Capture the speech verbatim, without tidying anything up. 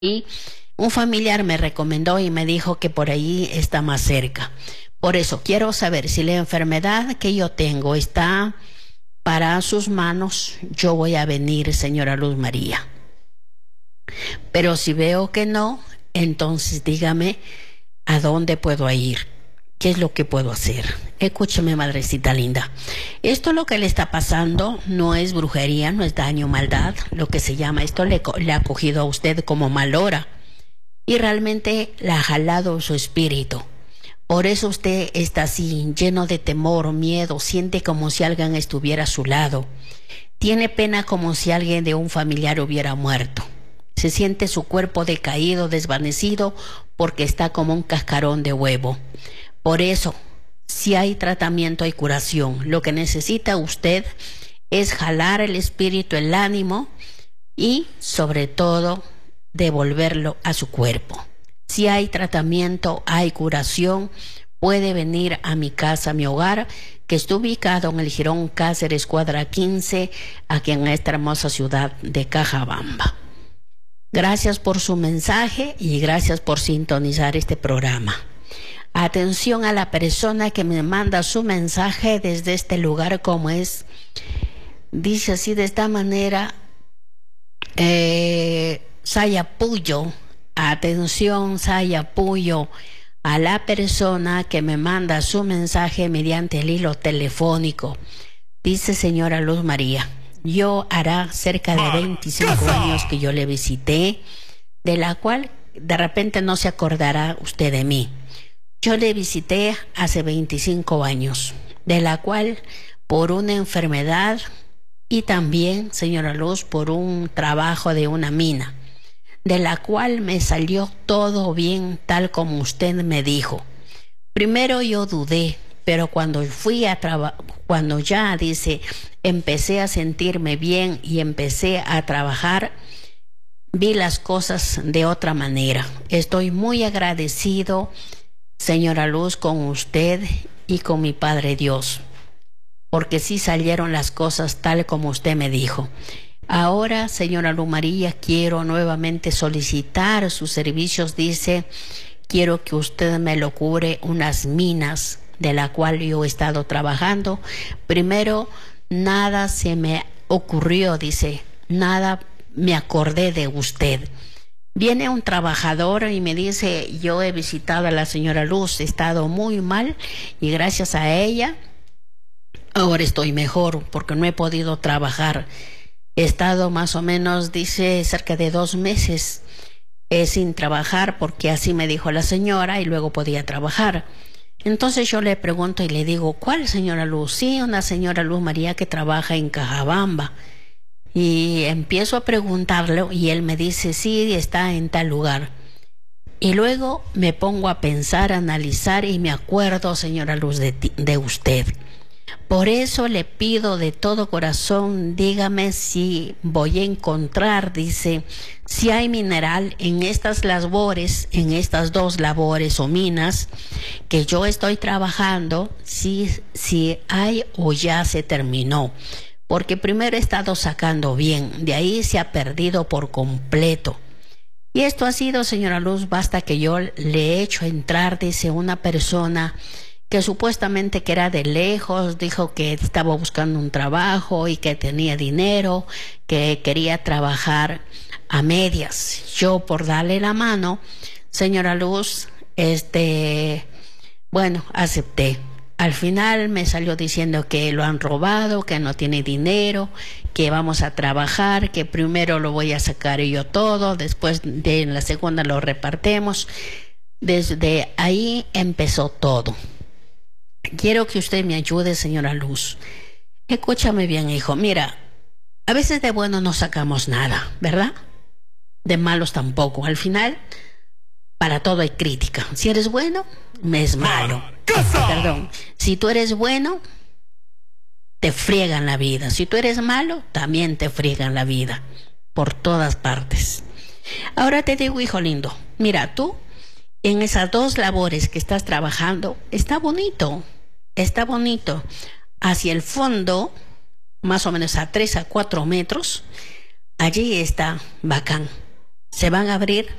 Y un familiar me recomendó y me dijo que por ahí está más cerca. Por eso quiero saber si la enfermedad que yo tengo está para sus manos. Yo voy a venir, señora Luz María. Pero si veo que no, entonces dígame a dónde puedo ir. ¿Qué es lo que puedo hacer? Escúcheme, madrecita linda. Esto lo que le está pasando no es brujería, no es daño, maldad. Lo que se llama, esto le, le ha cogido a usted como mal hora. Y realmente le ha jalado su espíritu. Por eso usted está así, lleno de temor, miedo, siente como si alguien estuviera a su lado. Tiene pena como si alguien de un familiar hubiera muerto. Se siente su cuerpo decaído, desvanecido, porque está como un cascarón de huevo. Por eso, si hay tratamiento, hay curación. Lo que necesita usted es jalar el espíritu, el ánimo y, sobre todo, devolverlo a su cuerpo. Si hay tratamiento, hay curación, puede venir a mi casa, a mi hogar, que está ubicado en el Jirón Cáceres, cuadra quince, aquí en esta hermosa ciudad de Cajabamba. Gracias por su mensaje y gracias por sintonizar este programa. Atención a la persona que me manda su mensaje desde este lugar, como es, dice así de esta manera, eh, Sayapuyo. Atención, Sayapuyo, a la persona que me manda su mensaje mediante el hilo telefónico. Dice: señora Luz María, yo hará cerca de veinticinco años que yo le visité, de la cual de repente no se acordará usted de mí. Yo le visité hace veinticinco años, de la cual por una enfermedad y también, señora Luz, por un trabajo de una mina, de la cual me salió todo bien tal como usted me dijo. Primero yo dudé, pero cuando fui a trabajar, cuando ya dice, empecé a sentirme bien y empecé a trabajar, vi las cosas de otra manera. Estoy muy agradecido, señora Luz, con usted y con mi Padre Dios, porque sí salieron las cosas tal como usted me dijo. Ahora, señora Luz María, quiero nuevamente solicitar sus servicios. Dice, quiero que usted me lo cure unas minas de la cual yo he estado trabajando. Primero, nada se me ocurrió, dice, nada me acordé de usted. Viene un trabajador y me dice, yo he visitado a la señora Luz, he estado muy mal y gracias a ella ahora estoy mejor porque no he podido trabajar. He estado más o menos, dice, cerca de dos meses eh, sin trabajar, porque así me dijo la señora, y luego podía trabajar. Entonces yo le pregunto y le digo, ¿cuál señora Luz? Sí, una señora Luz María que trabaja en Cajabamba. Y empiezo a preguntarle y él me dice, sí, está en tal lugar. Y luego me pongo a pensar, a analizar y me acuerdo, señora Luz, de, ti, de usted. Por eso le pido de todo corazón, dígame si voy a encontrar, dice, si hay mineral en estas labores, en estas dos labores o minas que yo estoy trabajando, si, si hay o ya se terminó. Porque primero he estado sacando bien, de ahí se ha perdido por completo. Y esto ha sido, señora Luz, basta que yo le he hecho entrar, dice, una persona que supuestamente que era de lejos, dijo que estaba buscando un trabajo y que tenía dinero, que quería trabajar a medias. Yo, por darle la mano, señora Luz, este, bueno, acepté. Al final me salió diciendo que lo han robado, que no tiene dinero, que vamos a trabajar, que primero lo voy a sacar yo todo, después de en la segunda lo repartemos. Desde ahí empezó todo. Quiero que usted me ayude, señora Luz. Escúchame bien, hijo. Mira, a veces de bueno no sacamos nada, ¿verdad? De malos tampoco. Al final, para todo hay crítica. Si eres bueno, me es malo. Perdón. Si tú eres bueno, te friegan la vida. Si tú eres malo, también te friegan la vida. Por todas partes. Ahora te digo, hijo lindo, mira, tú en esas dos labores que estás trabajando, está bonito, está bonito. Hacia el fondo, más o menos a tres a cuatro metros, allí está bacán. se van a abrir